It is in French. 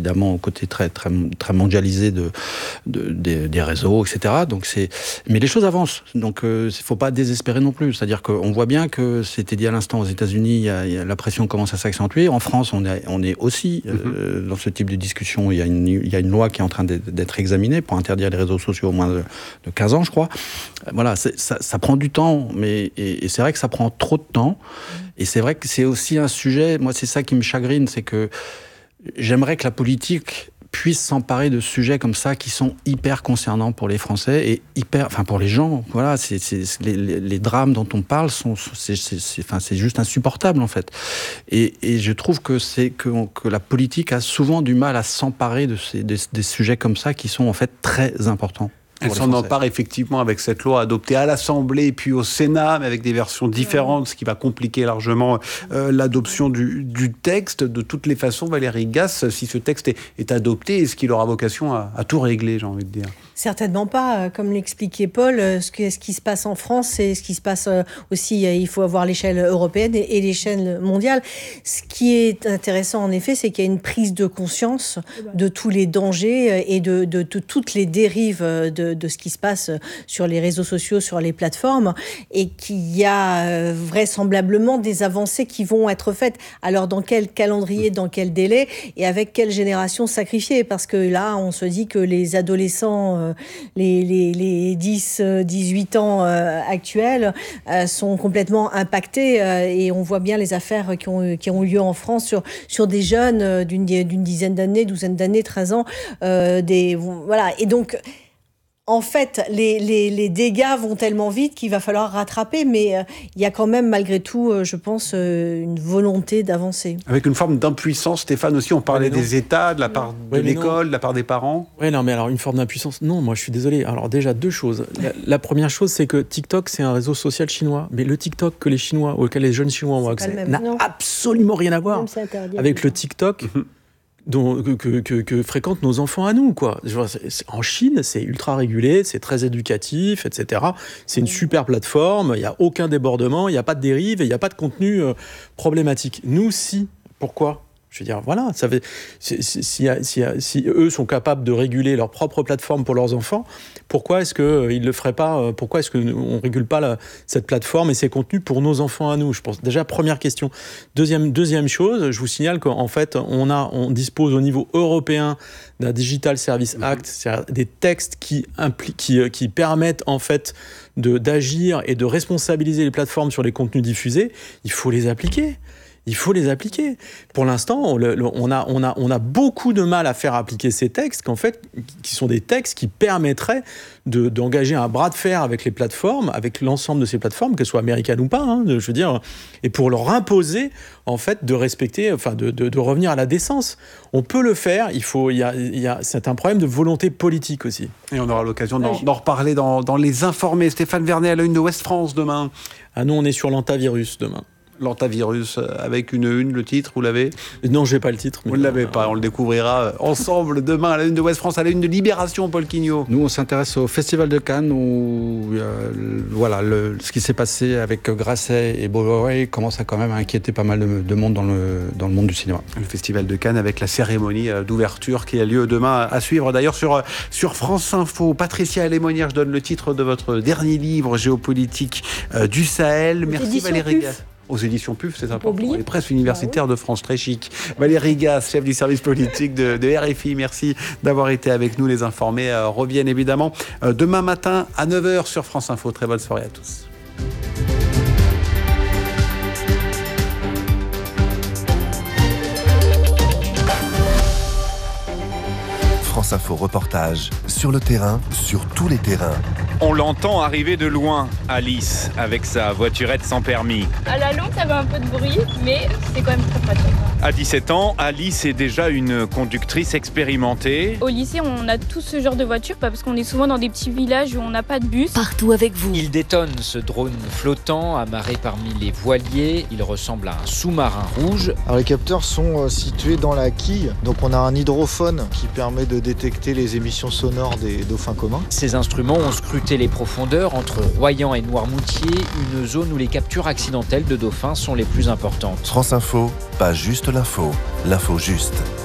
évidemment au côté très, très, très mondialisé des réseaux, etc. Mais les choses avancent, donc il ne faut pas désespérer non plus. C'est-à-dire qu'on voit bien que, c'était dit à l'instant, aux États-Unis, la pression commence à s'accentuer. En France, on est aussi dans ce type de discussion. Il y a une loi qui est en train d'être examinée pour interdire les réseaux sociaux au moins de 15 ans, je crois. Voilà, ça prend du temps, et c'est vrai que ça prend trop de temps. Et c'est vrai que c'est aussi un sujet, moi c'est ça qui me chagrine, c'est que j'aimerais que la politique puisse s'emparer de sujets comme ça qui sont hyper concernants pour les Français et pour les gens. Voilà, les drames dont on parle c'est juste insupportable en fait. Et je trouve que la politique a souvent du mal à s'emparer des sujets comme ça qui sont en fait très importants. Elle s'en empare effectivement avec cette loi adoptée à l'Assemblée et puis au Sénat, mais avec des versions différentes, ce qui va compliquer largement l'adoption du texte. De toutes les façons, Valérie Gasse, si ce texte est adopté, est-ce qu'il aura vocation à tout régler, j'ai envie de dire ? Certainement pas. Comme l'expliquait Paul, ce qui se passe en France, c'est ce qui se passe aussi. Il faut avoir l'échelle européenne et l'échelle mondiale. Ce qui est intéressant, en effet, c'est qu'il y a une prise de conscience de tous les dangers et de toutes les dérives de ce qui se passe sur les réseaux sociaux, sur les plateformes, et qu'il y a vraisemblablement des avancées qui vont être faites. Alors, dans quel calendrier, dans quel délai, et avec quelle génération sacrifiée ? Parce que là, on se dit que les adolescents, les 10-18 ans actuels sont complètement impactés, et on voit bien les affaires qui ont eu lieu en France sur des jeunes d'une dizaine d'années, 12 d'années, 13 ans. Voilà. Et donc, en fait, les dégâts vont tellement vite qu'il va falloir rattraper, mais il y a quand même, malgré tout, je pense, une volonté d'avancer. Avec une forme d'impuissance, Stéphane, aussi, on parlait des États, de la part de l'école, de la part des parents. Oui, non, mais alors, une forme d'impuissance, non, moi, je suis désolé. Alors, déjà, deux choses. La première chose, c'est que TikTok, c'est un réseau social chinois, mais le TikTok que les Chinois, auquel les jeunes Chinois ont accès, n'a absolument rien à voir avec le TikTok que fréquentent nos enfants à nous, quoi. En Chine, c'est ultra régulé, c'est très éducatif, etc. C'est une super plateforme, il n'y a aucun débordement, il n'y a pas de dérive, il n'y a pas de contenu problématique. Nous, si. Pourquoi ? Je veux dire, voilà, si eux sont capables de réguler leur propre plateforme pour leurs enfants, pourquoi est-ce qu'ils ne le feraient pas ? Pourquoi est-ce qu'on ne régule pas cette plateforme et ses contenus pour nos enfants à nous ? Je pense, déjà, première question. Deuxième chose, je vous signale qu'en fait, on dispose au niveau européen d'un Digital Service Act, c'est-à-dire des textes qui permettent en fait d'agir et de responsabiliser les plateformes sur les contenus diffusés. Il faut les appliquer. Pour l'instant, on a beaucoup de mal à faire appliquer ces textes, qui sont des textes qui permettraient d'engager un bras de fer avec les plateformes, avec l'ensemble de ces plateformes, qu'elles soient américaines ou pas, je veux dire, et pour leur imposer, en fait, de respecter, de revenir à la décence. On peut le faire, c'est un problème de volonté politique aussi. Et on aura l'occasion d'en reparler dans Les Informés. Stéphane Vernet à la une de Ouest France demain. Ah non, on est sur l'antavirus demain. L'antavirus, avec une, le titre, vous l'avez ? Non, je n'ai pas le titre. Vous ne l'avez pas, on le découvrira ensemble demain à la une de Ouest France, à la une de Libération, Paul Quignot. Nous, on s'intéresse au Festival de Cannes, où ce qui s'est passé avec Grasset et Bolloré commence à quand même inquiéter pas mal de monde dans le monde du cinéma. Le Festival de Cannes avec la cérémonie d'ouverture qui a lieu demain à suivre, d'ailleurs sur France Info. Patricia Lémonière, je donne le titre de votre dernier livre, Géopolitique du Sahel. Merci Valérie Gasse. Aux éditions PUF, c'est important. Les presses universitaires de France, très chic. Valérie Gasse, chef du service politique de RFI, merci d'avoir été avec nous. Les Informés reviennent évidemment demain matin à 9h sur France Info. Très bonne soirée à tous. France Info reportage sur le terrain, sur tous les terrains. On l'entend arriver de loin, Alice, avec sa voiturette sans permis. À la longue, ça avait un peu de bruit, mais c'est quand même très pratique. À 17 ans, Alice est déjà une conductrice expérimentée. Au lycée, on a tous ce genre de voiture, parce qu'on est souvent dans des petits villages où on n'a pas de bus. Partout avec vous. Il détonne ce drone flottant, amarré parmi les voiliers. Il ressemble à un sous-marin rouge. Alors les capteurs sont situés dans la quille, donc on a un hydrophone qui permet de détecter les émissions sonores des dauphins communs. Ces instruments ont scruté les profondeurs entre Royan et Noirmoutier, une zone où les captures accidentelles de dauphins sont les plus importantes. France Info, pas juste l'info juste.